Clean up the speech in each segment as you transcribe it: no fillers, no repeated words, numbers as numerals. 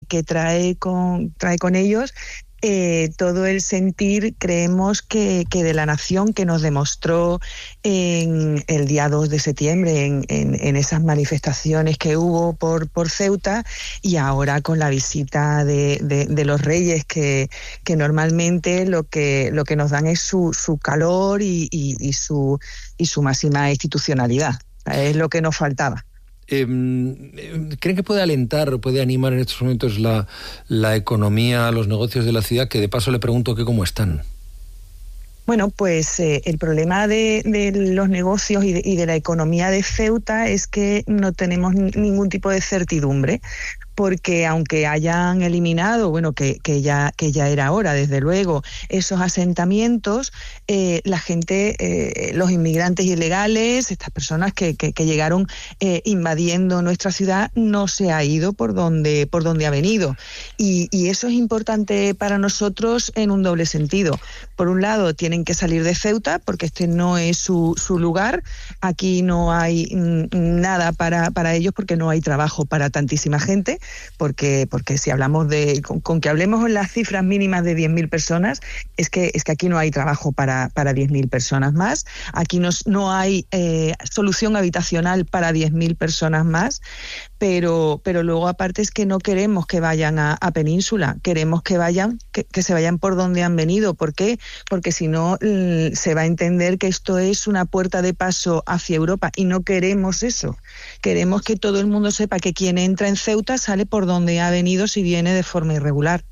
que trae con ellos todo el sentir, creemos, que de la nación, que nos demostró en el día 2 de septiembre, en esas manifestaciones que hubo por Ceuta, y ahora con la visita de los reyes, que normalmente lo que nos dan es su calor y su máxima institucionalidad. Es lo que nos faltaba. ¿Creen que puede alentar o puede animar en estos momentos la economía, los negocios de la ciudad? Que de paso le pregunto que cómo están. Bueno, pues el problema de los negocios y de la economía de Ceuta es que no tenemos ningún tipo de certidumbre, porque aunque hayan eliminado, bueno, que ya era hora, desde luego, esos asentamientos, la gente, los inmigrantes ilegales, estas personas que llegaron invadiendo nuestra ciudad, no se ha ido por donde ha venido. Y eso es importante para nosotros en un doble sentido. Por un lado, tienen que salir de Ceuta, porque este no es su lugar. Aquí no hay nada para ellos, porque no hay trabajo para tantísima gente. Porque si hablamos con que hablemos en las cifras mínimas de 10.000 personas, es que aquí no hay trabajo para 10.000 personas más. Aquí no hay solución habitacional para 10.000 personas más, pero luego aparte es que no queremos que vayan a Península, queremos que se vayan por donde han venido. ¿Por qué? Porque si no se va a entender que esto es una puerta de paso hacia Europa, y no queremos eso. Queremos que todo el mundo sepa que quien entra en Ceuta sale por donde ha venido, si viene de forma irregular.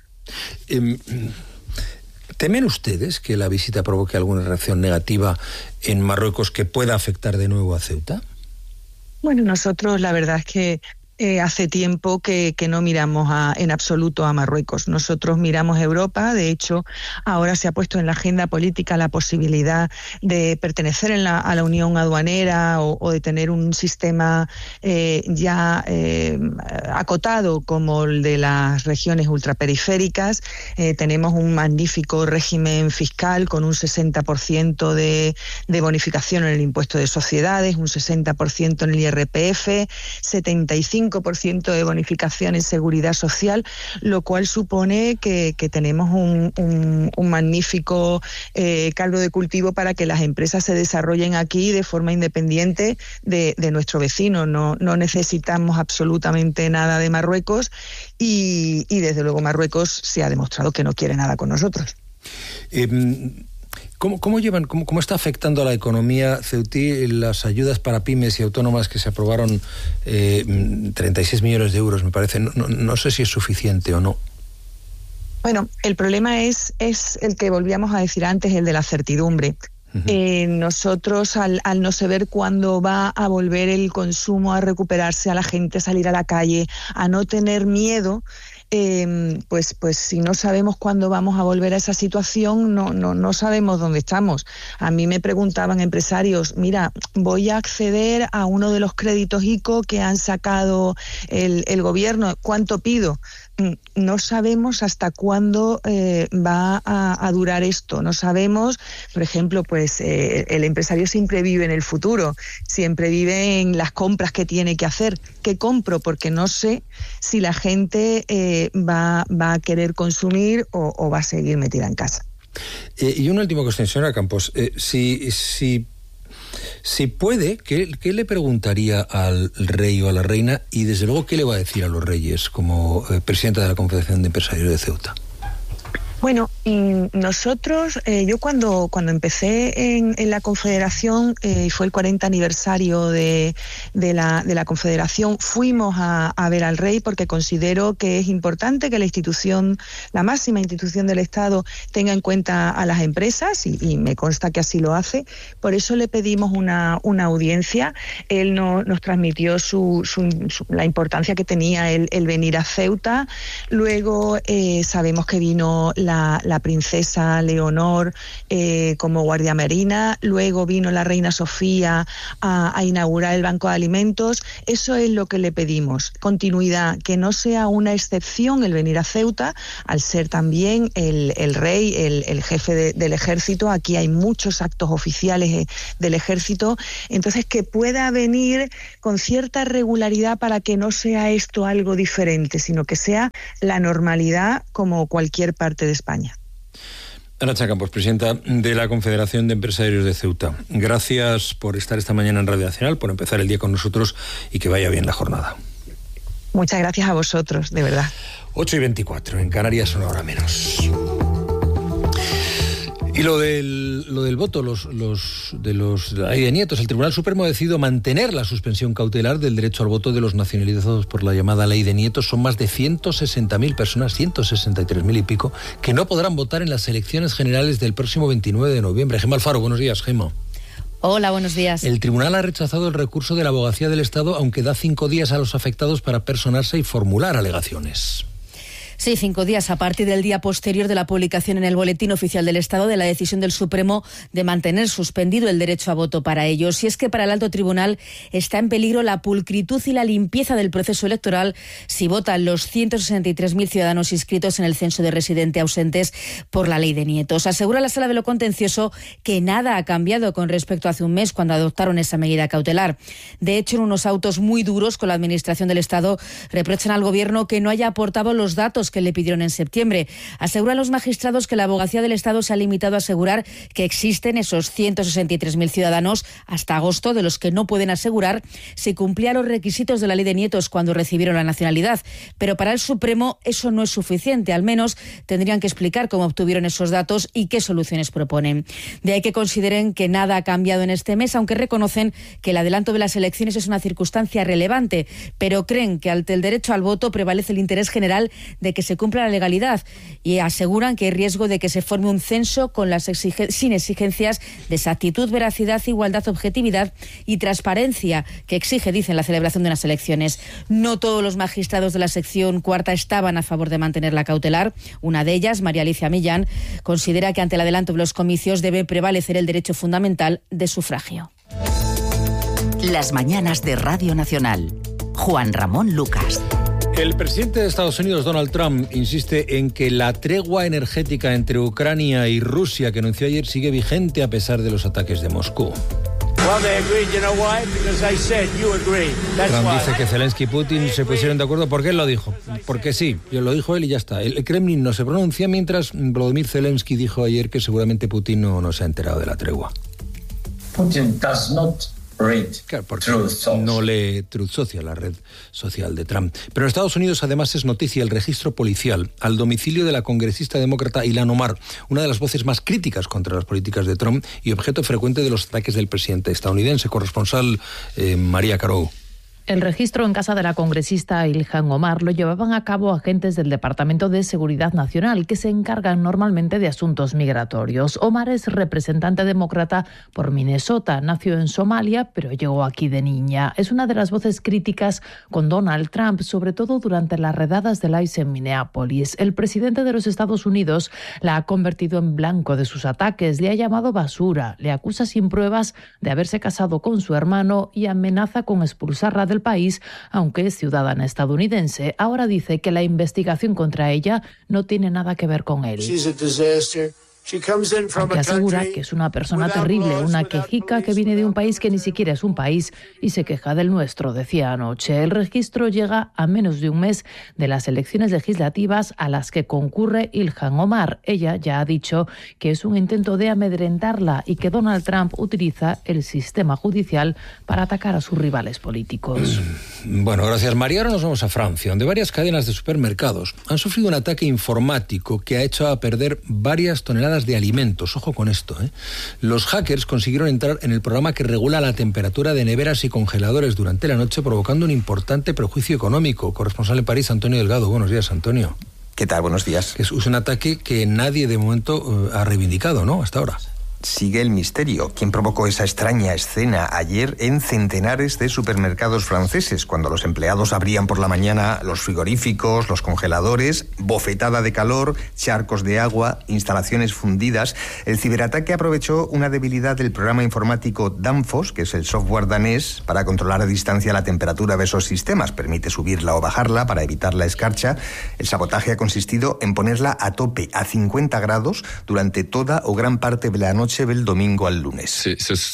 ¿Temen ustedes que la visita provoque alguna reacción negativa en Marruecos que pueda afectar de nuevo a Ceuta? Bueno, nosotros la verdad es que hace tiempo que no miramos en absoluto a Marruecos. Nosotros miramos Europa. De hecho, ahora se ha puesto en la agenda política la posibilidad de pertenecer a la Unión Aduanera o de tener un sistema ya acotado como el de las regiones ultraperiféricas. Tenemos un magnífico régimen fiscal con un 60% de bonificación en el impuesto de sociedades, un 60% en el IRPF, 75% de bonificación en seguridad social, lo cual supone que tenemos un magnífico caldo de cultivo para que las empresas se desarrollen aquí de forma independiente de nuestro vecino. No necesitamos absolutamente nada de Marruecos y desde luego Marruecos se ha demostrado que no quiere nada con nosotros. ¿Cómo está afectando a la economía ceutí las ayudas para pymes y autónomas que se aprobaron, 36 millones de euros, me parece? No sé si es suficiente o no. Bueno, el problema es el que volvíamos a decir antes, el de la certidumbre. Nosotros, al no saber cuándo va a volver el consumo a recuperarse, a la gente salir a la calle, a no tener miedo, pues si no sabemos cuándo vamos a volver a esa situación, no sabemos dónde estamos. A mí me preguntaban empresarios, mira, voy a acceder a uno de los créditos ICO que han sacado el gobierno, ¿cuánto pido? No sabemos hasta cuándo va a durar esto. No sabemos, por ejemplo, pues el empresario siempre vive en el futuro, siempre vive en las compras que tiene que hacer. ¿Qué compro? Porque no sé si la gente va a querer consumir o va a seguir metida en casa. Y una última cuestión, señora Campos. Si puede, ¿qué le preguntaría al rey o a la reina? Y desde luego, ¿qué le va a decir a los reyes como presidenta de la Confederación de Empresarios de Ceuta? Bueno, nosotros, yo cuando empecé en la Confederación, fue el 40 aniversario de la Confederación, fuimos a ver al rey porque considero que es importante que la institución, la máxima institución del Estado, tenga en cuenta a las empresas y me consta que así lo hace. Por eso le pedimos una audiencia. Él nos transmitió la importancia que tenía el venir a Ceuta. Luego sabemos que vino la la princesa Leonor como guardia marina, luego vino la reina Sofía a inaugurar el Banco de Alimentos. Eso es lo que le pedimos, continuidad, que no sea una excepción el venir a Ceuta, al ser también el rey, el jefe del ejército. Aquí hay muchos actos oficiales del ejército, entonces que pueda venir con cierta regularidad para que no sea esto algo diferente, sino que sea la normalidad como cualquier parte de España. Arantxa Campos, presidenta de la Confederación de Empresarios de Ceuta. Gracias por estar esta mañana en Radio Nacional, por empezar el día con nosotros y que vaya bien la jornada. Muchas gracias a vosotros, de verdad. 8:24, en Canarias son ahora menos. Y lo del voto, de la ley de nietos, el Tribunal Supremo ha decidido mantener la suspensión cautelar del derecho al voto de los nacionalizados por la llamada ley de nietos. Son más de 160.000 personas, 163.000 y pico, que no podrán votar en las elecciones generales del próximo 29 de noviembre. Gemma Alfaro, buenos días, Gemma. Hola, buenos días. El tribunal ha rechazado el recurso de la Abogacía del Estado, aunque da 5 días a los afectados para personarse y formular alegaciones. Sí, 5 días a partir del día posterior de la publicación en el Boletín Oficial del Estado de la decisión del Supremo de mantener suspendido el derecho a voto para ellos. Y es que para el alto tribunal está en peligro la pulcritud y la limpieza del proceso electoral si votan los 163.000 ciudadanos inscritos en el censo de residentes ausentes por la ley de nietos. Asegura la Sala de lo Contencioso que nada ha cambiado con respecto a hace un mes cuando adoptaron esa medida cautelar. De hecho, en unos autos muy duros con la Administración del Estado reprochan al Gobierno que no haya aportado los datos que le pidieron en septiembre. Aseguran los magistrados que la Abogacía del Estado se ha limitado a asegurar que existen esos 163.000 ciudadanos hasta agosto, de los que no pueden asegurar si cumplían los requisitos de la ley de nietos cuando recibieron la nacionalidad. Pero para el Supremo eso no es suficiente. Al menos tendrían que explicar cómo obtuvieron esos datos y qué soluciones proponen. De ahí que consideren que nada ha cambiado en este mes, aunque reconocen que el adelanto de las elecciones es una circunstancia relevante, pero creen que ante el derecho al voto prevalece el interés general de que se cumpla la legalidad y aseguran que hay riesgo de que se forme un censo con sin exigencias de exactitud, veracidad, igualdad, objetividad y transparencia que exige, dicen, la celebración de unas elecciones. No todos los magistrados de la sección cuarta estaban a favor de mantener la cautelar. Una de ellas, María Alicia Millán, considera que ante el adelanto de los comicios debe prevalecer el derecho fundamental de sufragio. Las mañanas de Radio Nacional. Juan Ramón Lucas. El presidente de Estados Unidos, Donald Trump, insiste en que la tregua energética entre Ucrania y Rusia que anunció ayer sigue vigente a pesar de los ataques de Moscú. Trump dice que Zelensky y Putin se pusieron de acuerdo porque él lo dijo. Porque sí, lo dijo él y ya está. El Kremlin no se pronuncia, mientras Volodymyr Zelensky dijo ayer que seguramente Putin no se ha enterado de la tregua. Putin does not Claro, porque no lee Truth Social, la red social de Trump. Pero en Estados Unidos además es noticia el registro policial al domicilio de la congresista demócrata Ilhan Omar, una de las voces más críticas contra las políticas de Trump y objeto frecuente de los ataques del presidente estadounidense. Corresponsal María Carou. El registro en casa de la congresista Ilhan Omar lo llevaban a cabo agentes del Departamento de Seguridad Nacional, que se encargan normalmente de asuntos migratorios. Omar es representante demócrata por Minnesota. Nació en Somalia, pero llegó aquí de niña. Es una de las voces críticas con Donald Trump, sobre todo durante las redadas del ICE en Minneapolis. El presidente de los Estados Unidos la ha convertido en blanco de sus ataques, le ha llamado basura, le acusa sin pruebas de haberse casado con su hermano y amenaza con expulsarla del país, aunque es ciudadana estadounidense. Ahora dice que la investigación contra ella no tiene nada que ver con él. Aunque asegura que es una persona terrible, una quejica que viene de un país que ni siquiera es un país y se queja del nuestro, decía anoche. El registro llega a menos de un mes de las elecciones legislativas a las que concurre Ilhan Omar. Ella ya ha dicho que es un intento de amedrentarla y que Donald Trump utiliza el sistema judicial para atacar a sus rivales políticos. Bueno, gracias María. Ahora nos vamos a Francia, donde varias cadenas de supermercados han sufrido un ataque informático que ha hecho a perder varias toneladas de alimentos. Ojo con esto, ¿eh? Los hackers consiguieron entrar en el programa que regula la temperatura de neveras y congeladores durante la noche, provocando un importante perjuicio económico. Corresponsal en París, Antonio Delgado. Buenos días, Antonio. ¿Qué tal? Buenos días. Es un ataque que nadie de momento ha reivindicado, ¿no? Hasta ahora. sigue el misterio. ¿Quién provocó esa extraña escena ayer en centenares de supermercados franceses, cuando los empleados abrían por la mañana los frigoríficos, los congeladores, bofetada de calor, charcos de agua, instalaciones fundidas? El ciberataque aprovechó una debilidad del programa informático Danfoss, que es el software danés, para controlar a distancia la temperatura de esos sistemas. Permite subirla o bajarla para evitar la escarcha. El sabotaje ha consistido en ponerla a tope, a 50 grados, durante toda o gran parte de la noche del domingo al lunes.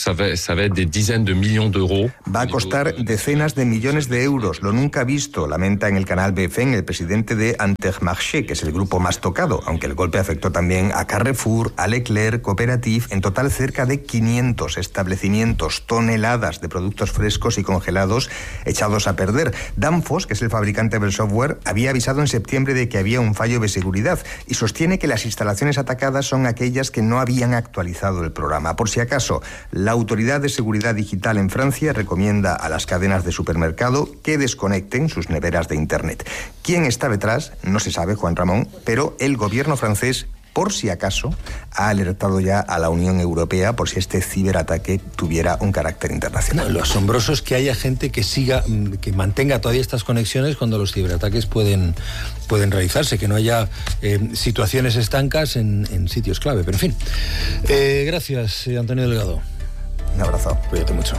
Va a costar decenas de millones de euros, lo nunca visto, lamenta en el canal BFM el presidente de Intermarché, que es el grupo más tocado, aunque el golpe afectó también a Carrefour, a Leclerc, Cooperative, en total cerca de 500 establecimientos, toneladas de productos frescos y congelados echados a perder. Danfoss, que es el fabricante del software, había avisado en septiembre de que había un fallo de seguridad y sostiene que las instalaciones atacadas son aquellas que no habían actualizado el programa. Por si acaso, la Autoridad de Seguridad Digital en Francia recomienda a las cadenas de supermercado que desconecten sus neveras de Internet. ¿Quién está detrás? No se sabe, Juan Ramón, pero el gobierno francés, por si acaso, ha alertado ya a la Unión Europea por si este ciberataque tuviera un carácter internacional. No, lo asombroso es que haya gente que mantenga todavía estas conexiones cuando los ciberataques pueden realizarse, que no haya situaciones estancas en sitios clave. Pero en fin, gracias, Antonio Delgado. Un abrazo. Cuídate mucho.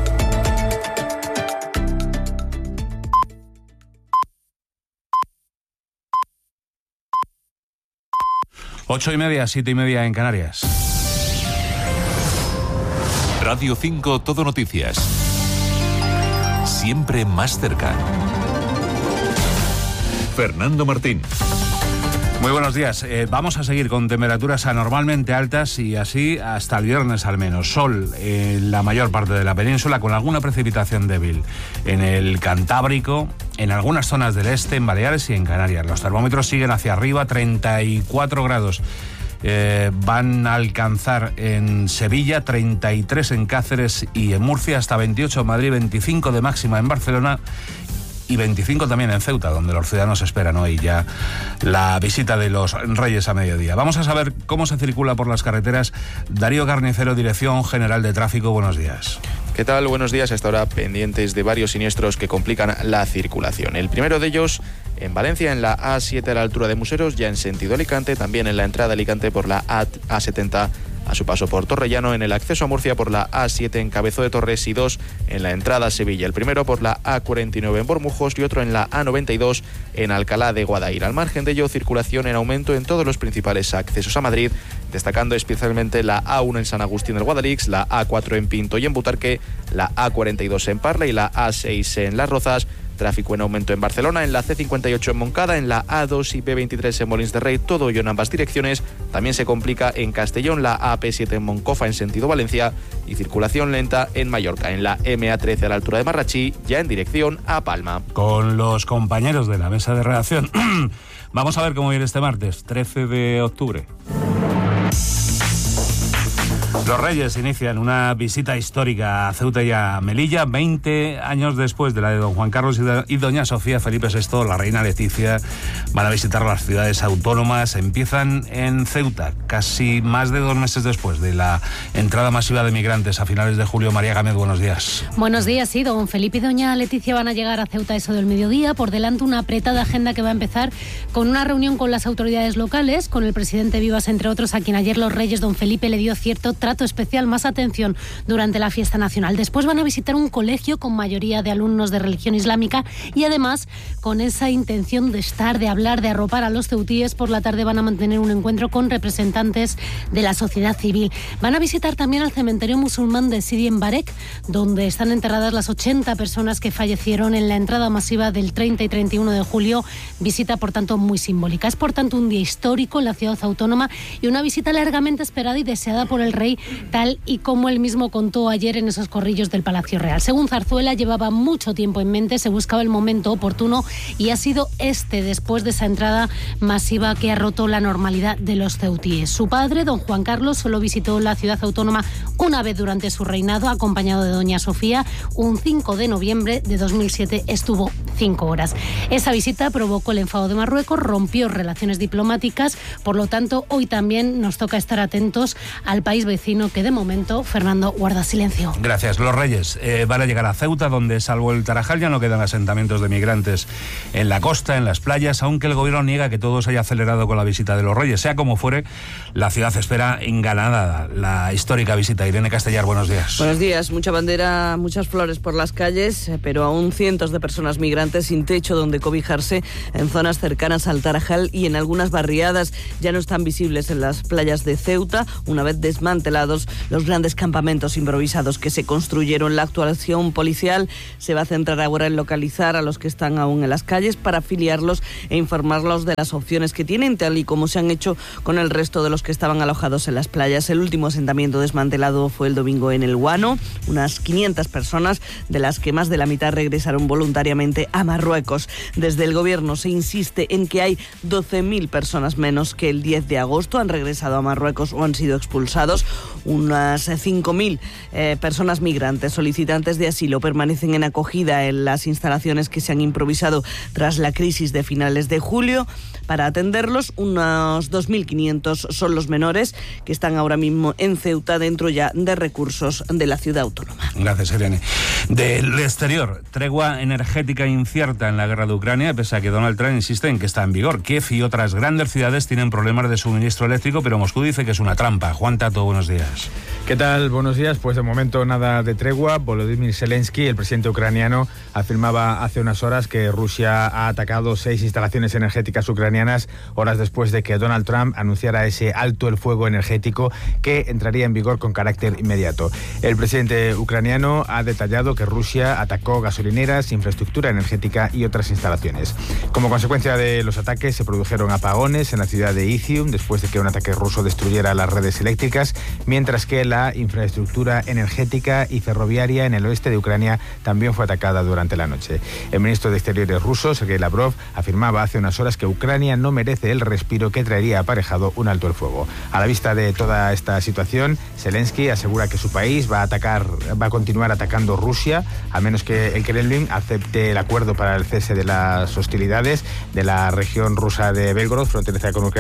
Ocho y media, 7:30 en Canarias. Radio 5 Todo Noticias. Siempre más cerca. Fernando Martín. Muy buenos días. Vamos a seguir con temperaturas anormalmente altas y así hasta el viernes al menos. Sol en la mayor parte de la península con alguna precipitación débil en el Cantábrico, en algunas zonas del este, en Baleares y en Canarias. Los termómetros siguen hacia arriba, 34 grados. Van a alcanzar en Sevilla, 33 en Cáceres y en Murcia, hasta 28 en Madrid, 25 de máxima en Barcelona y 25 también en Ceuta, donde los ciudadanos esperan hoy ya la visita de los Reyes a mediodía. Vamos a saber cómo se circula por las carreteras. Darío Carnicero, Dirección General de Tráfico, buenos días. ¿Qué tal? Buenos días. Hasta ahora pendientes de varios siniestros que complican la circulación. El primero de ellos en Valencia, en la A7 a la altura de Museros, ya en sentido Alicante, también en la entrada a Alicante por la A70 a su paso por Torrellano, en el acceso a Murcia por la A7 en Cabezo de Torres y dos en la entrada a Sevilla. El primero por la A49 en Bormujos y otro en la A92 en Alcalá de Guadaira. Al margen de ello, circulación en aumento en todos los principales accesos a Madrid, destacando especialmente la A1 en San Agustín del Guadalix, la A4 en Pinto y en Butarque, la A42 en Parla y la A6 en Las Rozas. Tráfico en aumento en Barcelona, en la C58 en Moncada, en la A2 y B23 en Molins de Rey, todo ello en ambas direcciones. También se complica en Castellón, la AP7 en Moncofa en sentido Valencia y circulación lenta en Mallorca, en la MA13 a la altura de Marrachí, ya en dirección a Palma. Con los compañeros de la mesa de redacción, vamos a ver cómo viene este martes, 13 de octubre. Los Reyes inician una visita histórica a Ceuta y a Melilla, 20 años después de la de don Juan Carlos y doña Sofía. Felipe VI, la reina Leticia, van a visitar las ciudades autónomas. Empiezan en Ceuta, casi más de 2 meses después de la entrada masiva de migrantes a finales de julio. María Gámez, buenos días. Buenos días, sí, don Felipe y doña Leticia van a llegar a Ceuta eso del mediodía. Por delante una apretada agenda que va a empezar con una reunión con las autoridades locales, con el presidente Vivas, entre otros, a quien ayer los Reyes, don Felipe, le dio cierto trato especial, más atención durante la fiesta nacional. Después van a visitar un colegio con mayoría de alumnos de religión islámica y además con esa intención de estar, de hablar, de arropar a los ceutíes. Por la tarde van a mantener un encuentro con representantes de la sociedad civil. Van a visitar también al cementerio musulmán de Sidi en Barek, donde están enterradas las 80 personas que fallecieron en la entrada masiva del 30 y 31 de julio. Visita, por tanto, muy simbólica. Es, por tanto, un día histórico en la ciudad autónoma y una visita largamente esperada y deseada por el rey, tal y como él mismo contó ayer en esos corrillos del Palacio Real. Según Zarzuela, llevaba mucho tiempo en mente, se buscaba el momento oportuno y ha sido este, después de esa entrada masiva que ha roto la normalidad de los ceutíes. Su padre, don Juan Carlos, solo visitó la ciudad autónoma una vez durante su reinado, acompañado de doña Sofía. Un 5 de noviembre de 2007 estuvo 5 horas. Esa visita provocó el enfado de Marruecos, rompió relaciones diplomáticas, por lo tanto, hoy también nos toca estar atentos al país vecino que de momento, Fernando, guarda silencio. Gracias. Los Reyes van a llegar a Ceuta, donde salvo el Tarajal ya no quedan asentamientos de migrantes en la costa, en las playas, aunque el gobierno niega que todo se haya acelerado con la visita de los Reyes. Sea como fuere, la ciudad espera engalanada la histórica visita. Irene Castellar, buenos días. Buenos días. Mucha bandera, muchas flores por las calles, pero aún cientos de personas migrantes sin techo donde cobijarse en zonas cercanas al Tarajal y en algunas barriadas. Ya no están visibles en las playas de Ceuta, una vez desmantelados los grandes campamentos improvisados que se construyeron. La actuación policial se va a centrar ahora en localizar a los que están aún en las calles para afiliarlos e informarlos de las opciones que tienen, tal y como se han hecho con el resto de los que estaban alojados en las playas. El último asentamiento desmantelado fue el domingo en el Guano. Unas 500 personas, de las que más de la mitad regresaron voluntariamente a Marruecos. Desde el gobierno se insiste en que hay 12.000 personas menos que el 10 de agosto. Han regresado a Marruecos o han sido expulsados. Unas 5.000 personas migrantes solicitantes de asilo permanecen en acogida en las instalaciones que se han improvisado tras la crisis de finales de julio. Para atenderlos, unos 2.500 son los menores que están ahora mismo en Ceuta, dentro ya de recursos de la ciudad autónoma. Gracias, Irene. Del exterior, tregua energética incierta en la guerra de Ucrania, pese a que Donald Trump insiste en que está en vigor. Kiev y otras grandes ciudades tienen problemas de suministro eléctrico, pero Moscú dice que es una trampa. Juan Tato, buenos días. ¿Qué tal? Buenos días. Pues de momento nada de tregua. Volodymyr Zelensky, el presidente ucraniano, afirmaba hace unas horas que Rusia ha atacado 6 instalaciones energéticas ucranianas horas después de que Donald Trump anunciara ese alto el fuego energético que entraría en vigor con carácter inmediato. El presidente ucraniano ha detallado que Rusia atacó gasolineras, infraestructura energética y otras instalaciones. Como consecuencia de los ataques se produjeron apagones en la ciudad de Izium después de que un ataque ruso destruyera las redes eléctricas, mientras que la infraestructura energética y ferroviaria en el oeste de Ucrania también fue atacada durante la noche. El ministro de Exteriores ruso, Sergei Lavrov, afirmaba hace unas horas que Ucrania no merece el respiro que traería aparejado un alto el fuego. A la vista de toda esta situación, Zelensky asegura que su país va a continuar atacando Rusia, a menos que el Kremlin acepte el acuerdo para el cese de las hostilidades de la región rusa de Belgorod, fronteriza con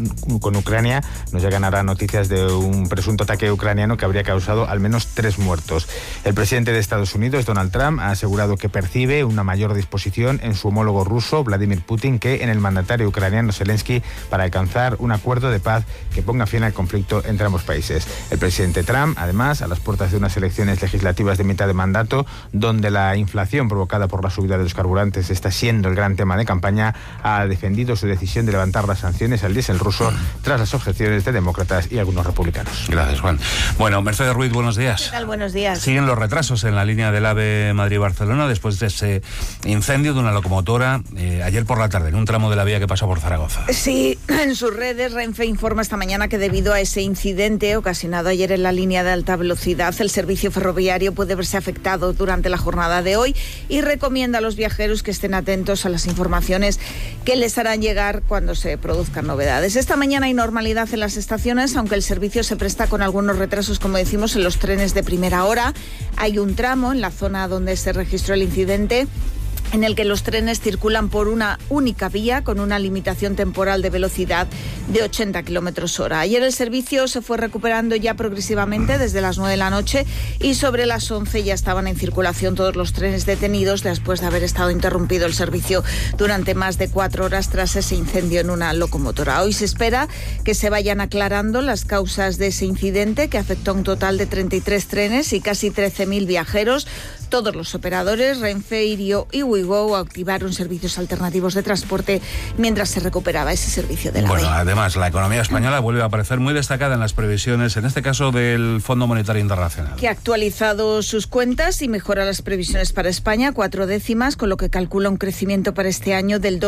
Ucrania. Nos llegan ahora noticias de un presunto ataque ucraniano que habría causado al menos 3 muertos. El presidente de Estados Unidos, Donald Trump, ha asegurado que percibe una mayor disposición en su homólogo ruso, Vladimir Putin, que en el mandatario ucraniano Zelensky para alcanzar un acuerdo de paz que ponga fin al conflicto entre ambos países. El presidente Trump, además, a las puertas de unas elecciones legislativas de mitad de mandato, donde la inflación provocada por la subida de los carburantes está siendo el gran tema de campaña, ha defendido su decisión de levantar las sanciones al diésel ruso tras las objeciones de demócratas y algunos republicanos. Gracias, Juan. Bueno, Mercedes Ruiz, buenos días. ¿Qué tal? Buenos días. Siguen los retrasos en la línea del AVE Madrid-Barcelona después de ese incendio de una locomotora ayer por la tarde en un tramo de la vía que pasa por Zaragoza. Sí, en sus redes Renfe informa esta mañana que debido a ese incidente ocasionado ayer en la línea de alta velocidad, el servicio ferroviario puede verse afectado durante la jornada de hoy y recomienda a los viajeros que estén atentos a las informaciones que les harán llegar cuando se produzcan novedades. Esta mañana hay normalidad en las estaciones, aunque el servicio se presta con algunos retrasos, como decimos, en los trenes de primera hora. Hay un tramo en la zona donde se registró el incidente en el que los trenes circulan por una única vía con una limitación temporal de velocidad de 80 kilómetros hora. Ayer el servicio se fue recuperando ya progresivamente desde las 9 de la noche y sobre las 11 ya estaban en circulación todos los trenes detenidos después de haber estado interrumpido el servicio durante más de 4 horas tras ese incendio en una locomotora. Hoy se espera que se vayan aclarando las causas de ese incidente que afectó a un total de 33 trenes y casi 13.000 viajeros. Todos los operadores, Renfe, Irio y Ouigo, activaron servicios alternativos de transporte mientras se recuperaba ese servicio de la Bueno, AVE. además, la economía española vuelve a aparecer muy destacada en las previsiones, en este caso del Fondo Monetario Internacional. Que ha actualizado sus cuentas y mejora las previsiones para España, 4 décimas, con lo que calcula un crecimiento para este año del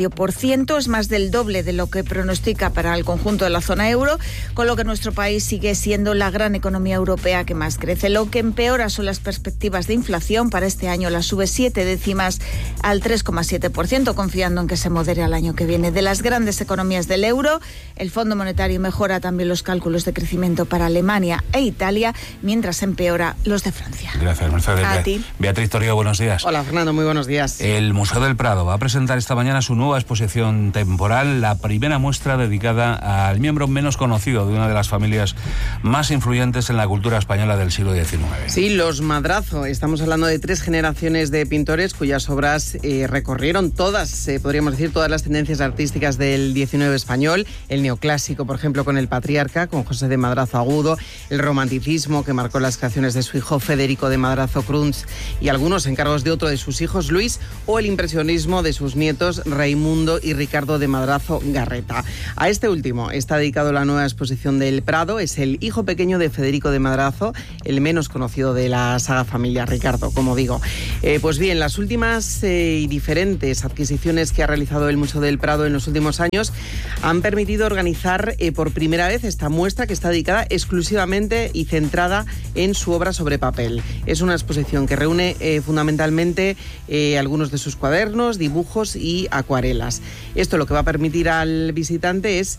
2,5%. Es más del doble de lo que pronostica para el conjunto de la zona euro, con lo que nuestro país sigue siendo la gran economía europea que más crece. Lo que empeora son las perspectivas de inflación, inflación para este año la sube 7 décimas al 3,7%, confiando en que se modere al año que viene. De las grandes economías del euro, el Fondo Monetario mejora también los cálculos de crecimiento para Alemania e Italia, mientras empeora los de Francia. Gracias, Mercedes. A ti. Beatriz Torrio, buenos días. Hola, Fernando, muy buenos días. El Museo del Prado va a presentar esta mañana su nueva exposición temporal, la primera muestra dedicada al miembro menos conocido de una de las familias más influyentes en la cultura española del siglo XIX. Sí, los Madrazo. Estamos hablando de 3 generaciones de pintores cuyas obras recorrieron todas, podríamos decir, todas las tendencias artísticas del XIX español. El neoclásico, por ejemplo, con el Patriarca, con José de Madrazo Agudo, el romanticismo, que marcó las creaciones de su hijo Federico de Madrazo Crunz y algunos encargos de otro de sus hijos, Luis, o el impresionismo de sus nietos Raimundo y Ricardo de Madrazo Garreta. A este último está dedicado la nueva exposición del Prado. Es el hijo pequeño de Federico de Madrazo, el menos conocido de la saga familiar, Ricardo, como digo. Pues bien, las últimas y diferentes adquisiciones que ha realizado el Museo del Prado en los últimos años han permitido organizar por primera vez esta muestra, que está dedicada exclusivamente y centrada en su obra sobre papel. Es una exposición que reúne fundamentalmente algunos de sus cuadernos, dibujos y acuarelas. Esto lo que va a permitir al visitante es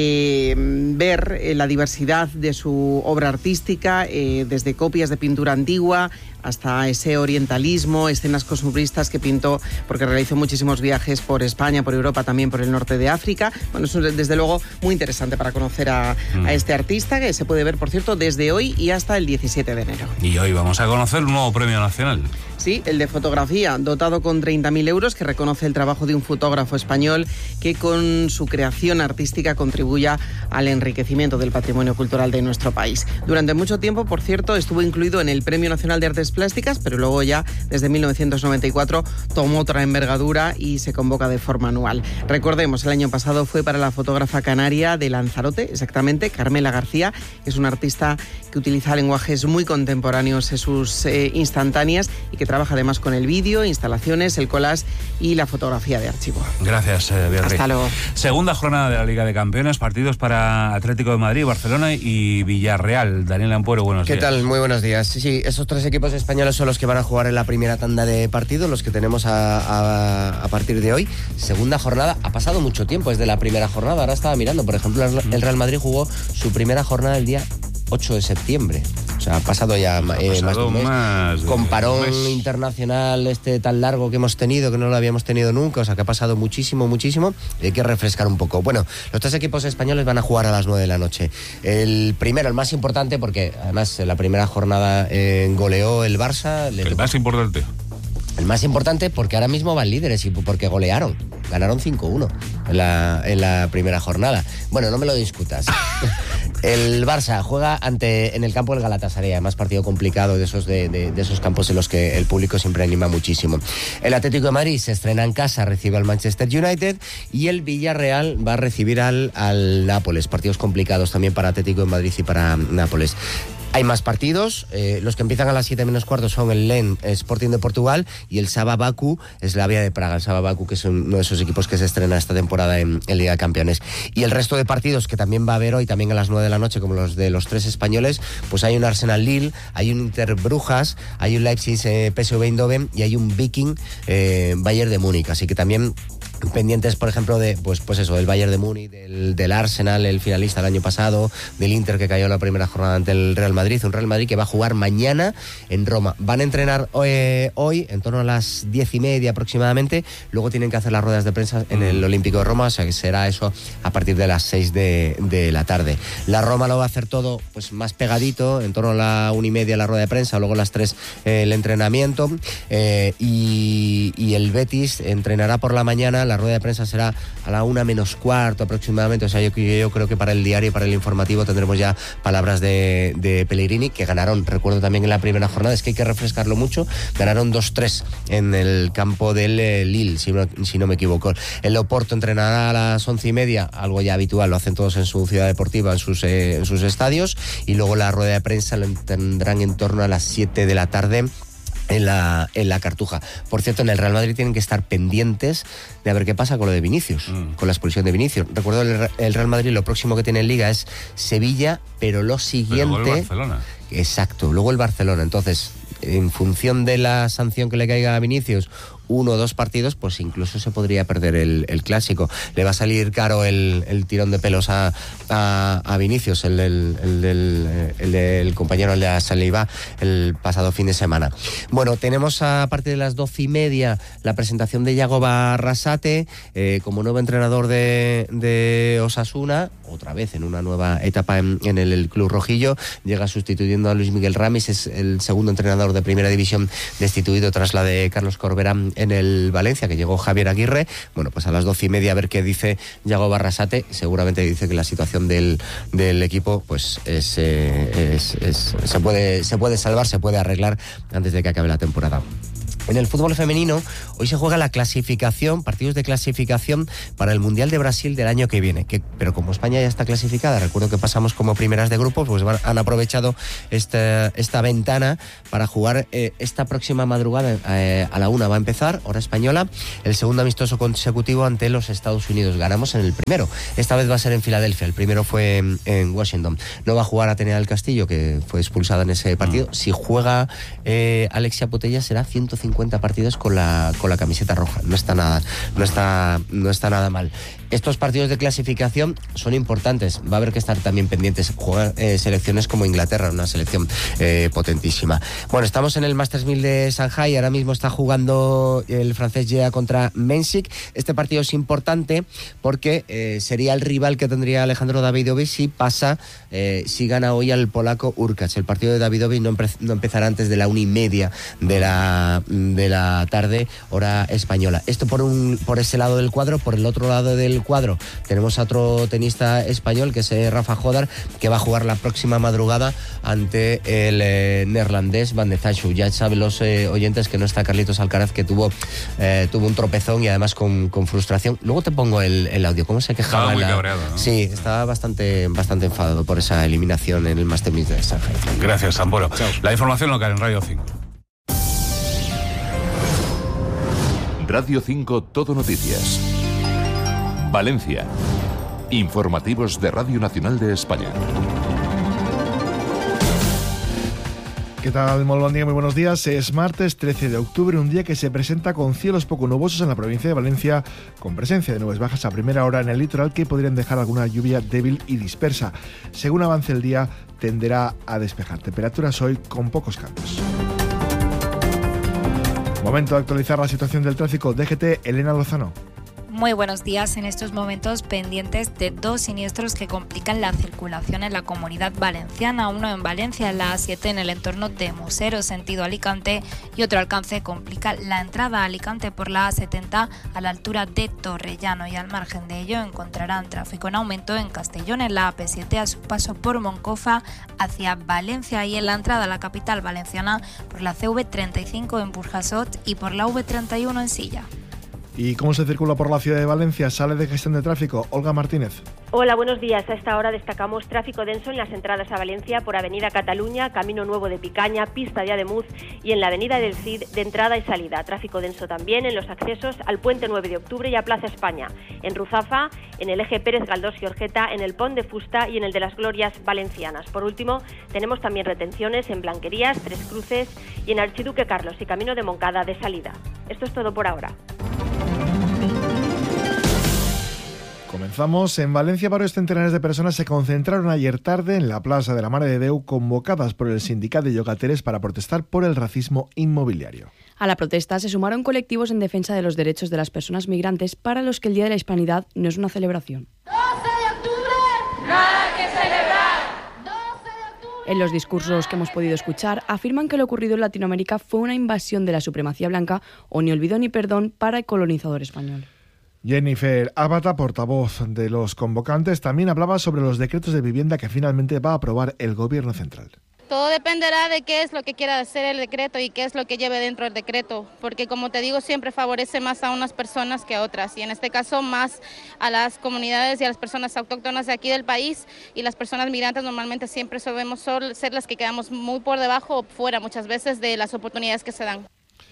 ver la diversidad de su obra artística, desde copias de pintura antigua hasta ese orientalismo, escenas costumbristas que pintó porque realizó muchísimos viajes por España, por Europa, también por el norte de África. Bueno, es desde luego muy interesante para conocer a este artista, que se puede ver, por cierto, desde hoy y hasta el 17 de enero. Y hoy vamos a conocer un nuevo premio nacional. Sí, el de fotografía, dotado con 30.000 euros, que reconoce el trabajo de un fotógrafo español que con su creación artística contribuya al enriquecimiento del patrimonio cultural de nuestro país. Durante mucho tiempo, por cierto, estuvo incluido en el Premio Nacional de Artes Plásticas, pero luego ya, desde 1994, tomó otra envergadura y se convoca de forma anual. Recordemos, el año pasado fue para la fotógrafa canaria de Lanzarote, exactamente, Carmela García, que es una artista que utiliza lenguajes muy contemporáneos en sus instantáneas y que trabaja además con el vídeo, instalaciones, el collage y la fotografía de archivo. Gracias, Beatriz. Hasta luego. Segunda jornada de la Liga de Campeones, partidos para Atlético de Madrid, Barcelona y Villarreal. Daniel Ampuero, buenos días. ¿Qué tal? Muy buenos días. Sí, esos 3 equipos españoles son los que van a jugar en la primera tanda de partidos, los que tenemos a partir de hoy. Segunda jornada, ha pasado mucho tiempo desde la primera jornada. Ahora estaba mirando, por ejemplo, el Real Madrid jugó su primera jornada el día 8 de septiembre. O sea, ha pasado ya más de un mes. Con parón internacional tan largo que hemos tenido, que no lo habíamos tenido nunca, o sea, que ha pasado muchísimo, y hay que refrescar un poco. Bueno, los 3 equipos españoles van a jugar a las 9 de la noche. El primero, el más importante, porque además en la primera jornada goleó el Barça. El más importante. El más importante porque ahora mismo van líderes y porque golearon. Ganaron 5-1 en la primera jornada. Bueno, no me lo discutas. El Barça juega en el campo del Galatasaray, además partido complicado de esos campos en los que el público siempre anima muchísimo. El Atlético de Madrid se estrena en casa, recibe al Manchester United, y el Villarreal va a recibir al Nápoles. Partidos complicados también para Atlético de Madrid y para Nápoles. Hay más partidos, los que empiezan a las 7 menos cuarto son el Lens Sporting de Portugal y el Sava Baku, Slavia de Praga. El Sava Baku, que es uno de esos equipos que se estrena esta temporada en Liga de Campeones. Y el resto de partidos que también va a haber hoy, también a las 9 de la noche, como los de los 3 españoles, pues hay un Arsenal Lille, hay un Inter Brujas, hay un Leipzig PSV Eindhoven y hay un Viking Bayern de Múnich. Así que también pendientes, por ejemplo, de pues eso, del Bayern de Múnich, del Arsenal, el finalista el año pasado, del Inter, que cayó en la primera jornada ante el Real Madrid, un Real Madrid que va a jugar mañana en Roma. Van a entrenar hoy en torno a las 10:30 aproximadamente, luego tienen que hacer las ruedas de prensa en el Olímpico de Roma, o sea que será eso a partir de las 6 de la tarde. La Roma lo va a hacer todo pues más pegadito, en torno a la 1:30 la rueda de prensa, luego a las 3 el entrenamiento, y el Betis entrenará por la mañana. La rueda de prensa será a la 1 menos cuarto aproximadamente, o sea, yo creo que para el diario y para el informativo tendremos ya palabras de Pellegrini, que ganaron, recuerdo también en la primera jornada, es que hay que refrescarlo mucho, ganaron 2-3 en el campo del Lille, si no me equivoco. El Oporto entrenará a las 11:30, algo ya habitual, lo hacen todos en su ciudad deportiva, en sus estadios, y luego la rueda de prensa lo tendrán en torno a las 7 de la tarde en la Cartuja. Por cierto, en el Real Madrid tienen que estar pendientes de a ver qué pasa con lo de Vinicius, con la expulsión de Vinicius. Recuerdo, el Real Madrid lo próximo que tiene en Liga es Sevilla, pero lo siguiente... Pero luego el Barcelona. Exacto, luego el Barcelona. Entonces, en función de la sanción que le caiga a Vinicius, 1 o 2 partidos, pues incluso se podría perder el clásico. Le va a salir caro el tirón de pelos a Vinicius, el del compañero de la Saliba, el pasado fin de semana. Bueno, tenemos a partir de las 12:30 la presentación de Yago Barrasate como nuevo entrenador de Osasuna, otra vez en una nueva etapa en el club rojillo. Llega sustituyendo a Luis Miguel Ramis, es el segundo entrenador de primera división destituido tras la de Carlos Corbera en el Valencia, que llegó Javier Aguirre. Bueno, pues a las 12:30 a ver qué dice Yago Barrasate. Seguramente dice que la situación del equipo pues se puede salvar, se puede arreglar antes de que acabe la temporada. En el fútbol femenino, hoy se juega la clasificación, partidos de clasificación para el Mundial de Brasil del año que viene. Pero como España ya está clasificada, recuerdo que pasamos como primeras de grupo, pues han aprovechado esta ventana para jugar esta próxima madrugada a la 1 va a empezar, hora española, el segundo amistoso consecutivo ante los Estados Unidos. Ganamos en el primero. Esta vez va a ser en Filadelfia. El primero fue en Washington. No va a jugar Atenea del Castillo, que fue expulsada en ese partido. Si juega Alexia Putellas, será 150 partidos con la camiseta roja. No está nada mal. Estos partidos de clasificación son importantes. Va a haber que estar también pendientes. Juegan selecciones como Inglaterra, una selección potentísima. Bueno, estamos en el Masters 1000 de Shanghai. Ahora mismo está jugando el francés Gea contra Mensik. Este partido es importante porque sería el rival que tendría Alejandro Davidovich si gana hoy al polaco Urkacz. El partido de Davidovich no empezará antes de la 1:30 de la tarde, hora española. Esto por ese lado del cuadro. Por el otro lado del cuadro tenemos a otro tenista español, que es Rafa Jodar, que va a jugar la próxima madrugada ante el neerlandés Van de Zandt. Ya saben los oyentes que no está Carlitos Alcaraz, que tuvo un tropezón y además con frustración. Luego te pongo el audio, cómo se quejaba. Estaba muy cabreado, ¿no? Sí, estaba bastante enfadado por esa eliminación en el Masters 1000 de Shanghai. Gracias, Samboro. Chao. La información local en Radio 5. Radio 5 Todo Noticias. Valencia. Informativos de Radio Nacional de España. ¿Qué tal? Molt bon dia, muy buenos días. Es martes 13 de octubre, un día que se presenta con cielos poco nubosos en la provincia de Valencia, con presencia de nubes bajas a primera hora en el litoral que podrían dejar alguna lluvia débil y dispersa. Según avance el día, tenderá a despejar. Temperaturas hoy con pocos cambios. Momento de actualizar la situación del tráfico. DGT, Elena Lozano. Muy buenos días. En estos momentos pendientes de 2 siniestros que complican la circulación en la Comunidad Valenciana. Uno en Valencia, en la A7, en el entorno de Museros, sentido Alicante, y otro alcance complica la entrada a Alicante por la A70 a la altura de Torrellano, y al margen de ello encontrarán tráfico en aumento en Castellón, en la AP7 a su paso por Moncofa hacia Valencia, y en la entrada a la capital valenciana por la CV35 en Burjasot y por la V31 en Silla. ¿Y cómo se circula por la ciudad de Valencia? Sale de gestión de tráfico. Olga Martínez. Hola, buenos días. A esta hora destacamos tráfico denso en las entradas a Valencia por Avenida Cataluña, Camino Nuevo de Picaña, Pista de Ademuz y en la Avenida del Cid de entrada y salida. Tráfico denso también en los accesos al Puente 9 de Octubre y a Plaza España. En Ruzafa, en el eje Pérez Galdós y Orjeta, en el Pont de Fusta y en el de las Glorias Valencianas. Por último, tenemos también retenciones en Blanquerías, Tres Cruces y en Archiduque Carlos y Camino de Moncada de salida. Esto es todo por ahora. Comenzamos. En Valencia, varios centenares de personas se concentraron ayer tarde en la Plaza de la Mare de Déu, convocadas por el Sindicat de Llogateres para protestar por el racismo inmobiliario. A la protesta se sumaron colectivos en defensa de los derechos de las personas migrantes, para los que el Día de la Hispanidad no es una celebración. 12 de octubre, nada que celebrar. En los discursos que hemos podido escuchar, afirman que lo ocurrido en Latinoamérica fue una invasión de la supremacía blanca o ni olvido ni perdón para el colonizador español. Jennifer Ábata, portavoz de los convocantes, también hablaba sobre los decretos de vivienda que finalmente va a aprobar el Gobierno central. Todo dependerá de qué es lo que quiera hacer el decreto y qué es lo que lleve dentro del decreto, porque como te digo, siempre favorece más a unas personas que a otras, y en este caso más a las comunidades y a las personas autóctonas de aquí del país, y las personas migrantes normalmente siempre solemos ser las que quedamos muy por debajo o fuera muchas veces de las oportunidades que se dan.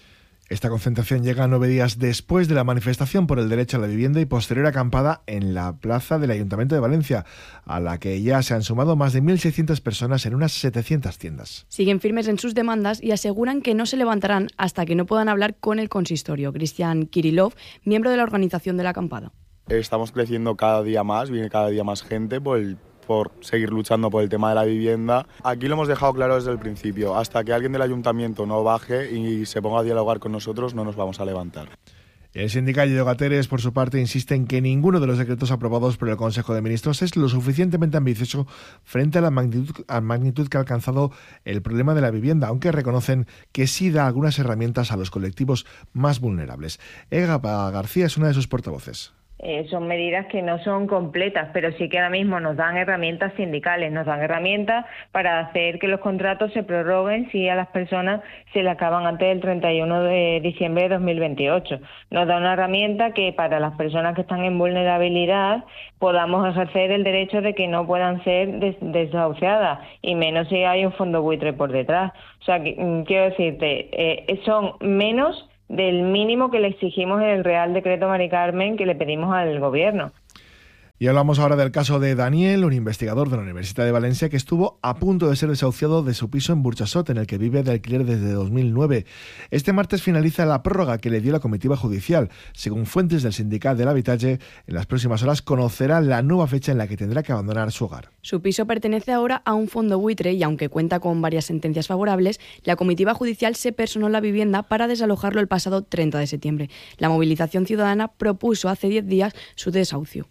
Esta concentración llega 9 días después de la manifestación por el derecho a la vivienda y posterior acampada en la plaza del Ayuntamiento de Valencia, a la que ya se han sumado más de 1.600 personas en unas 700 tiendas. Siguen firmes en sus demandas y aseguran que no se levantarán hasta que no puedan hablar con el consistorio. Cristian Kirillov, miembro de la organización de la acampada. Estamos creciendo cada día más, viene cada día más gente por seguir luchando por el tema de la vivienda. Aquí lo hemos dejado claro desde el principio, hasta que alguien del ayuntamiento no baje y se ponga a dialogar con nosotros, no nos vamos a levantar. El sindicato de Gateres, por su parte, insiste en que ninguno de los decretos aprobados por el Consejo de Ministros es lo suficientemente ambicioso frente a la magnitud que ha alcanzado el problema de la vivienda, aunque reconocen que sí da algunas herramientas a los colectivos más vulnerables. Ega García es una de sus portavoces. Son medidas que no son completas, pero sí que ahora mismo nos dan herramientas sindicales, nos dan herramientas para hacer que los contratos se prorroguen si a las personas se le acaban antes del 31 de diciembre de 2028. Nos da una herramienta que para las personas que están en vulnerabilidad podamos ejercer el derecho de que no puedan ser desahuciadas, y menos si hay un fondo buitre por detrás. O sea, quiero decirte, son menos del mínimo que le exigimos en el Real Decreto Mari Carmen que le pedimos al Gobierno. Y hablamos ahora del caso de Daniel, un investigador de la Universidad de Valencia que estuvo a punto de ser desahuciado de su piso en Burjassot, en el que vive de alquiler desde 2009. Este martes finaliza la prórroga que le dio la comitiva judicial. Según fuentes del Sindicat del Habitatge, en las próximas horas conocerá la nueva fecha en la que tendrá que abandonar su hogar. Su piso pertenece ahora a un fondo buitre y, aunque cuenta con varias sentencias favorables, la comitiva judicial se personó en la vivienda para desalojarlo el pasado 30 de septiembre. La movilización ciudadana propuso hace 10 días su desahucio.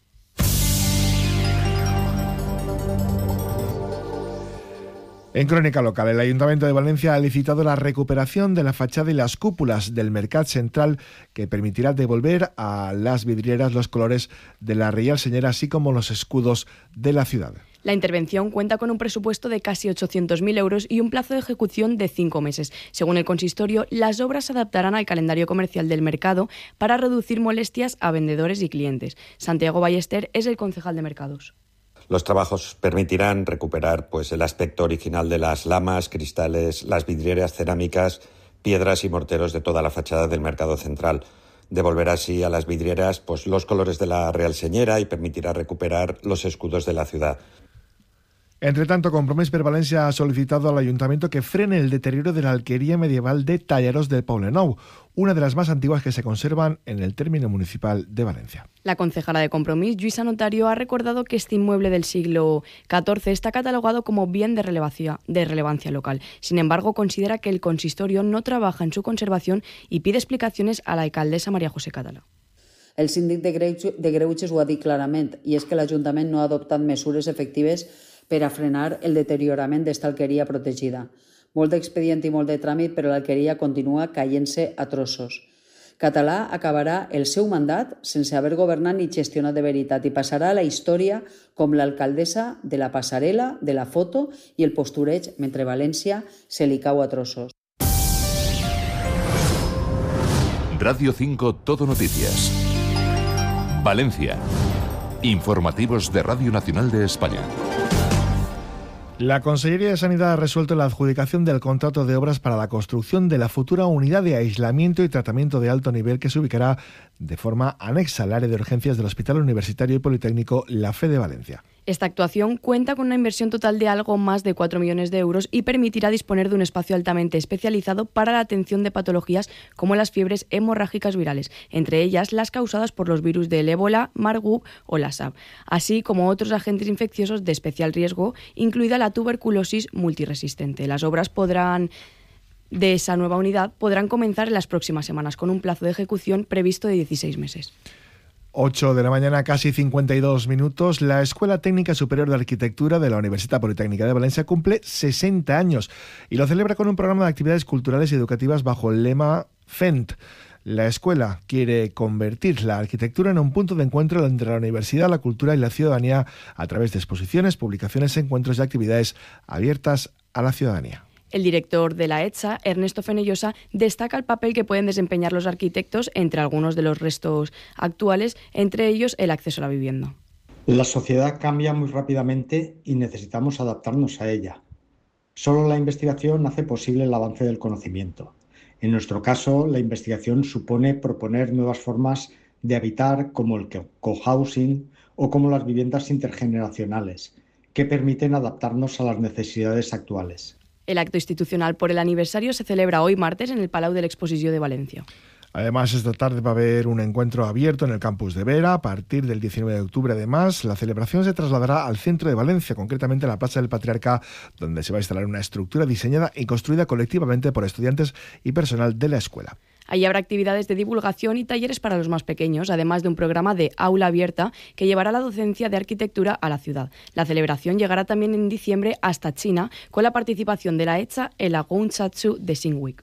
En crónica local, el Ayuntamiento de Valencia ha licitado la recuperación de la fachada y las cúpulas del Mercat Central, que permitirá devolver a las vidrieras los colores de la Reial Señera, así como los escudos de la ciudad. La intervención cuenta con un presupuesto de casi 800.000 euros y un plazo de ejecución de 5 meses. Según el consistorio, las obras se adaptarán al calendario comercial del mercado para reducir molestias a vendedores y clientes. Santiago Ballester es el concejal de mercados. Los trabajos permitirán recuperar el aspecto original de las lamas, cristales, las vidrieras cerámicas, piedras y morteros de toda la fachada del mercado central. Devolverá así a las vidrieras los colores de la Real Señera y permitirá recuperar los escudos de la ciudad. Entre tanto, Compromís per Valencia ha solicitado al Ayuntamiento que frene el deterioro de la alquería medieval de Talleros del Poblenou, una de las más antiguas que se conservan en el término municipal de Valencia. La concejala de Compromís, Lluïsa Notario, ha recordado que este inmueble del siglo XIV está catalogado como bien de relevancia local. Sin embargo, considera que el consistorio no trabaja en su conservación y pide explicaciones a la alcaldesa María José Català. El síndic de Greuges ho ha dit clarament, i és que l'Ajuntament no ha adoptat mesures efectives per a frenar el deteriorament d'esta alqueria protegida. Molt d'expedient i molt de tràmit, però l'alqueria continua caient-se a trossos. Català acabarà el seu mandat sense haver governat ni gestionat de veritat i passarà a la història com l'alcaldessa de la passarel·la, de la foto i el postureig mentre València se li cau a trossos. Radio 5 Todo Noticias. Valencia. Informativos de Radio Nacional de España. La Consellería de Sanidad ha resuelto la adjudicación del contrato de obras para la construcción de la futura unidad de aislamiento y tratamiento de alto nivel que se ubicará de forma anexa al área de urgencias del Hospital Universitario y Politécnico La Fe de Valencia. Esta actuación cuenta con una inversión total de algo más de 4 millones de euros y permitirá disponer de un espacio altamente especializado para la atención de patologías como las fiebres hemorrágicas virales, entre ellas las causadas por los virus del ébola, Marburg o la SAB, así como otros agentes infecciosos de especial riesgo, incluida la tuberculosis multiresistente. Las obras de esa nueva unidad podrán comenzar en las próximas semanas, con un plazo de ejecución previsto de 16 meses. 8 de la mañana, casi 52 minutos. La Escuela Técnica Superior de Arquitectura de la Universidad Politécnica de Valencia cumple 60 años y lo celebra con un programa de actividades culturales y educativas bajo el lema FENT. La escuela quiere convertir la arquitectura en un punto de encuentro entre la universidad, la cultura y la ciudadanía a través de exposiciones, publicaciones, encuentros y actividades abiertas a la ciudadanía. El director de la ETSA, Ernesto Fenellosa, destaca el papel que pueden desempeñar los arquitectos entre algunos de los restos actuales, entre ellos el acceso a la vivienda. La sociedad cambia muy rápidamente y necesitamos adaptarnos a ella. Solo la investigación hace posible el avance del conocimiento. En nuestro caso, la investigación supone proponer nuevas formas de habitar como el cohousing o como las viviendas intergeneracionales, que permiten adaptarnos a las necesidades actuales. El acto institucional por el aniversario se celebra hoy martes en el Palau de l'Exposició de Valencia. Además, esta tarde va a haber un encuentro abierto en el campus de Vera. A partir del 19 de octubre, además, la celebración se trasladará al centro de Valencia, concretamente a la Plaza del Patriarca, donde se va a instalar una estructura diseñada y construida colectivamente por estudiantes y personal de la escuela. Allí habrá actividades de divulgación y talleres para los más pequeños, además de un programa de aula abierta que llevará la docencia de arquitectura a la ciudad. La celebración llegará también en diciembre hasta China, con la participación de la ETSA en la Gounchatsu de Singwick.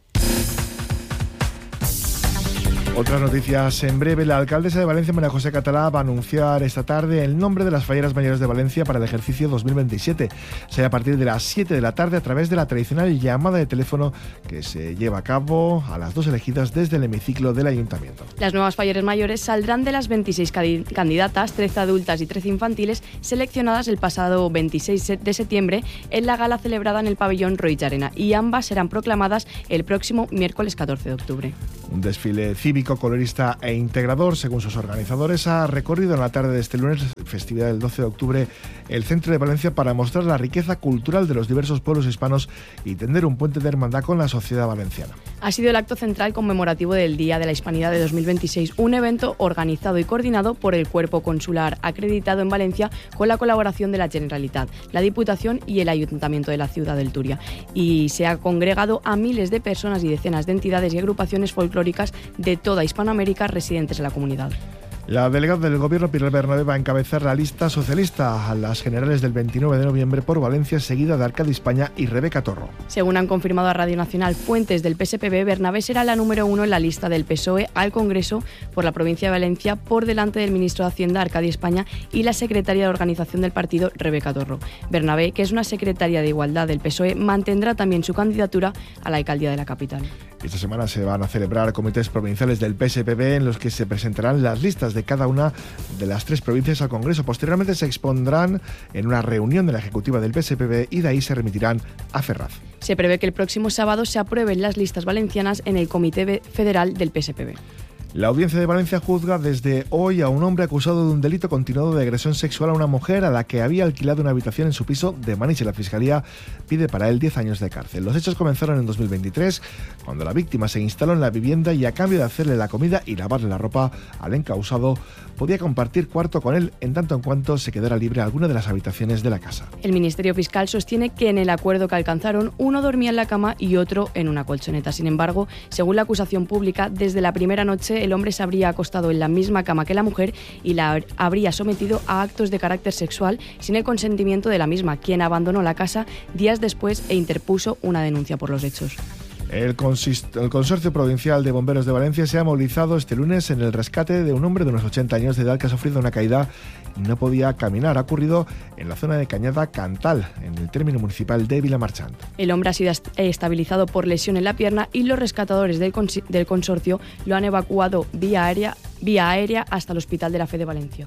Otras noticias en breve. La alcaldesa de Valencia, María José Catalá, va a anunciar esta tarde el nombre de las falleras mayores de Valencia para el ejercicio 2027. Será a partir de las 7 de la tarde a través de la tradicional llamada de teléfono que se lleva a cabo a las dos elegidas desde el hemiciclo del Ayuntamiento. Las nuevas falleras mayores saldrán de las 26 candidatas, 13 adultas y 13 infantiles, seleccionadas el pasado 26 de septiembre en la gala celebrada en el pabellón Roig Arena, y ambas serán proclamadas el próximo miércoles 14 de octubre. Un desfile cívico, colorista e integrador, según sus organizadores, ha recorrido en la tarde de este lunes, festividad del 12 de octubre, el centro de Valencia para mostrar la riqueza cultural de los diversos pueblos hispanos y tender un puente de hermandad con la sociedad valenciana. Ha sido el acto central conmemorativo del Día de la Hispanidad de 2026, un evento organizado y coordinado por el Cuerpo Consular acreditado en Valencia con la colaboración de la Generalitat, la Diputación y el Ayuntamiento de la ciudad del Túria, y se ha congregado a miles de personas y decenas de entidades y agrupaciones folclóricas de toda Hispanoamérica residentes en la comunidad. La delegada del Gobierno, Pilar Bernabé, va a encabezar la lista socialista a las generales del 29 de noviembre por Valencia, seguida de Arcadi España y Rebeca Torro. Según han confirmado a Radio Nacional fuentes del PSPB, Bernabé será la número 1 en la lista del PSOE al Congreso por la provincia de Valencia, por delante del ministro de Hacienda, Arcadi España, y la secretaria de organización del partido, Rebeca Torro. Bernabé, que es una secretaria de Igualdad del PSOE, mantendrá también su candidatura a la alcaldía de la capital. Esta semana se van a celebrar comités provinciales del PSPB en los que se presentarán las listas de cada una de las 3 provincias al Congreso. Posteriormente se expondrán en una reunión de la ejecutiva del PSPB y de ahí se remitirán a Ferraz. Se prevé que el próximo sábado se aprueben las listas valencianas en el Comité Federal del PSPB. La Audiencia de Valencia juzga desde hoy a un hombre acusado de un delito continuado de agresión sexual a una mujer a la que había alquilado una habitación en su piso de Maniche. La Fiscalía pide para él 10 años de cárcel. Los hechos comenzaron en 2023, cuando la víctima se instaló en la vivienda y, a cambio de hacerle la comida y lavarle la ropa al encausado, podía compartir cuarto con él en tanto en cuanto se quedara libre alguna de las habitaciones de la casa. El Ministerio Fiscal sostiene que en el acuerdo que alcanzaron, uno dormía en la cama y otro en una colchoneta. Sin embargo, según la acusación pública, desde la primera noche el hombre se habría acostado en la misma cama que la mujer y la habría sometido a actos de carácter sexual sin el consentimiento de la misma, quien abandonó la casa días después e interpuso una denuncia por los hechos. El Consorcio Provincial de Bomberos de Valencia se ha movilizado este lunes en el rescate de un hombre de unos 80 años de edad que ha sufrido una caída y no podía caminar. Ha ocurrido en la zona de Cañada Cantal, en el término municipal de Vilamarchant. El hombre ha sido estabilizado por lesión en la pierna y los rescatadores del consorcio lo han evacuado vía aérea hasta el Hospital de la Fe de Valencia.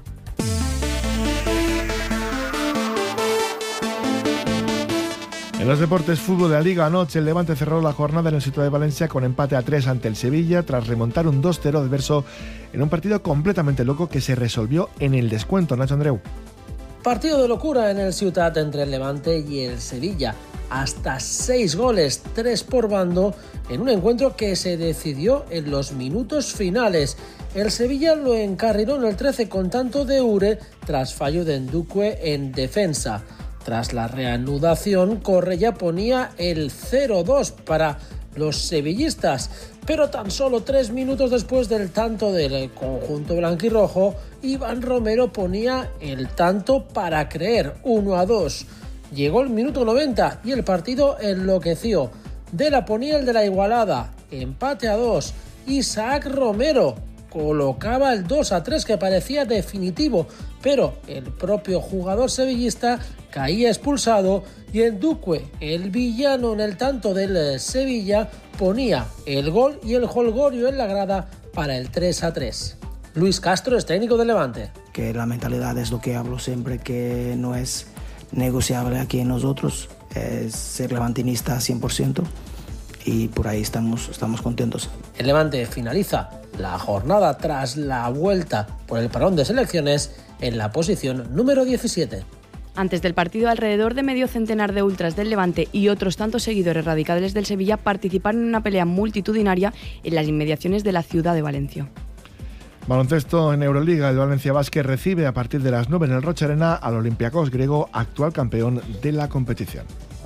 En los deportes, fútbol de la Liga, anoche el Levante cerró la jornada en el Ciutat de Valencia con empate a 3 ante el Sevilla tras remontar un 2-0 adverso en un partido completamente loco que se resolvió en el descuento. Nacho Andreu. Partido de locura en el Ciutat entre el Levante y el Sevilla. Hasta 6 goles, 3 por bando, en un encuentro que se decidió en los minutos finales. El Sevilla lo encarriló en el 13 con tanto de Ure tras fallo de Ndukwe en defensa. Tras la reanudación, Correia ponía el 0-2 para los sevillistas, pero tan solo 3 minutos después del tanto del conjunto blanquirrojo, Iván Romero ponía el tanto para creer, 1-2. Llegó el minuto 90 y el partido enloqueció. Dela ponía el de la igualada, empate a 2. Isaac Romero colocaba el 2-3 que parecía definitivo, pero el propio jugador sevillista caía expulsado y Ndukwe, el villano en el tanto del Sevilla, ponía el gol y el jolgorio en la grada para el 3-3. Luis Castro es técnico del Levante. Que la mentalidad es lo que hablo siempre, que no es negociable aquí en nosotros, es ser levantinista 100%. y por ahí estamos contentos. El Levante finaliza la jornada tras la vuelta por el parón de selecciones en la posición número 17. Antes del partido, alrededor de medio centenar de ultras del Levante y otros tantos seguidores radicales del Sevilla participaron en una pelea multitudinaria en las inmediaciones de la ciudad de Valencia. Baloncesto en Euroliga, el Valencia Basket recibe a partir de las 9 en el Rocha Arena al Olympiacos griego, actual campeón de la competición.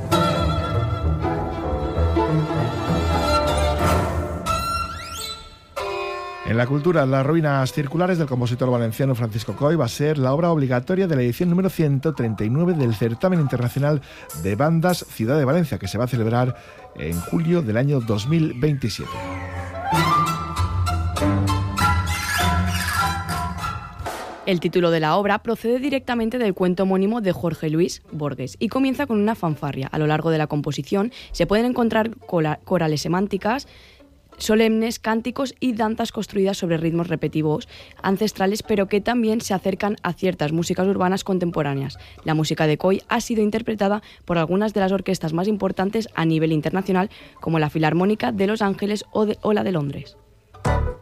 En la cultura, Las ruinas circulares del compositor valenciano Francisco Coy va a ser la obra obligatoria de la edición número 139 del Certamen Internacional de Bandas Ciudad de Valencia, que se va a celebrar en julio del año 2027. El título de la obra procede directamente del cuento homónimo de Jorge Luis Borges y comienza con una fanfarria. A lo largo de la composición se pueden encontrar corales semánticas, solemnes, cánticos y danzas construidas sobre ritmos repetitivos ancestrales, pero que también se acercan a ciertas músicas urbanas contemporáneas. La música de Coy ha sido interpretada por algunas de las orquestas más importantes a nivel internacional, como la Filarmónica de Los Ángeles o la de Londres.